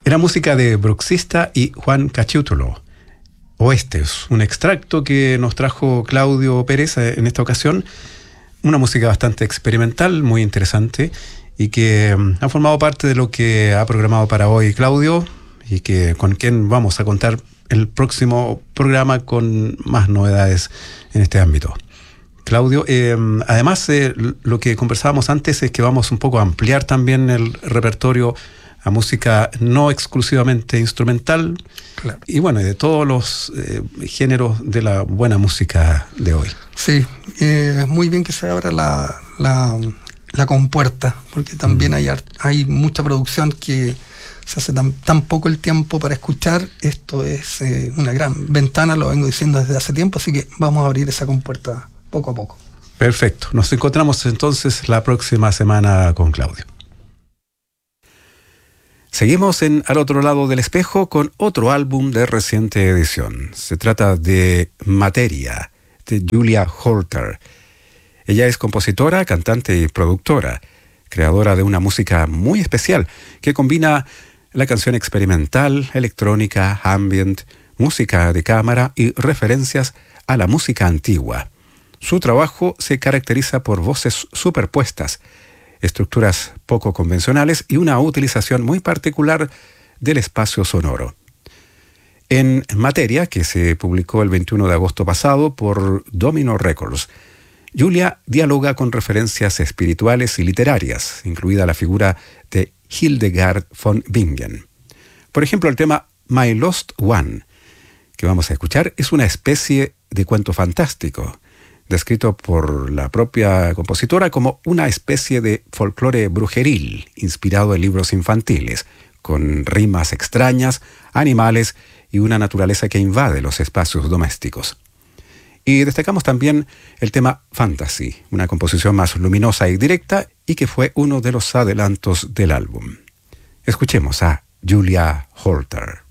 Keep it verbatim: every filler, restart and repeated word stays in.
Era música de Bruxista y Juan Caciutulo. Oestes, un extracto que nos trajo Claudio Pérez en esta ocasión. Una música bastante experimental, muy interesante, y que um, ha formado parte de lo que ha programado para hoy Claudio, y que con quien vamos a contar el próximo programa con más novedades en este ámbito. Claudio, eh, además eh, lo que conversábamos antes es que vamos un poco a ampliar también el repertorio a música no exclusivamente instrumental, claro, y bueno, de todos los eh, géneros de la buena música de hoy. Sí, eh, es muy bien que se abra la, la, la compuerta, porque también mm. hay, hay mucha producción que se hace tan, tan poco el tiempo para escuchar. Esto es eh, una gran ventana, lo vengo diciendo desde hace tiempo, así que vamos a abrir esa compuerta poco a poco. Perfecto, nos encontramos entonces la próxima semana con Claudio. Seguimos en Al Otro Lado del Espejo con otro álbum de reciente edición. Se trata de Materia, de Julia Holter. Ella es compositora, cantante y productora, creadora de una música muy especial que combina la canción experimental, electrónica, ambient, música de cámara y referencias a la música antigua. Su trabajo se caracteriza por voces superpuestas, estructuras poco convencionales y una utilización muy particular del espacio sonoro. En Materia, que se publicó el veintiuno de agosto pasado por Domino Records, Julia dialoga con referencias espirituales y literarias, incluida la figura de Hildegard von Bingen. Por ejemplo, el tema My Lost One, que vamos a escuchar, es una especie de cuento fantástico, descrito por la propia compositora como una especie de folclore brujeril, inspirado en libros infantiles, con rimas extrañas, animales y una naturaleza que invade los espacios domésticos. Y destacamos también el tema Fantasy, una composición más luminosa y directa y que fue uno de los adelantos del álbum. Escuchemos a Julia Holter.